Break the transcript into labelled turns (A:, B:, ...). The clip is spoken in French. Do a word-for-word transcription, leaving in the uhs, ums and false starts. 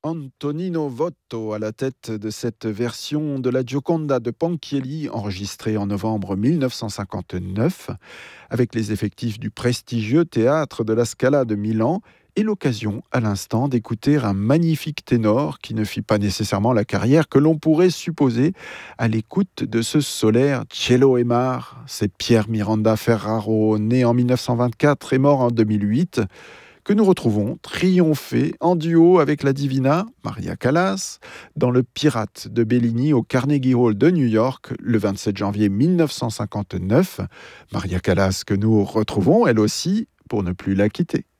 A: Antonino Votto à la tête de cette version de la Gioconda de Ponchielli, enregistrée en novembre mille neuf cent cinquante-neuf, avec les effectifs du prestigieux théâtre de la Scala de Milan, et l'occasion à l'instant d'écouter un magnifique ténor qui ne fit pas nécessairement la carrière que l'on pourrait supposer à l'écoute de ce solaire Cielo e Mar. C'est Pierre Miranda Ferraro, né en mille neuf cent vingt-quatre et mort en deux mille huit, que nous retrouvons triompher en duo avec la divina Maria Callas dans Le Pirate de Bellini au Carnegie Hall de New York le vingt-sept janvier mille neuf cent cinquante-neuf. Maria Callas que nous retrouvons elle aussi pour ne plus la quitter.